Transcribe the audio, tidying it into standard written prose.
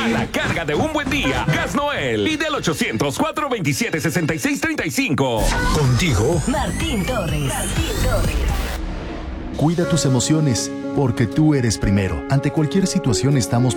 A la carga de un buen día, Gas Noel. Pide al 800-427-6635. Contigo, Martín Torres. cuida tus emociones, porque tú eres primero. Ante cualquier situación estamos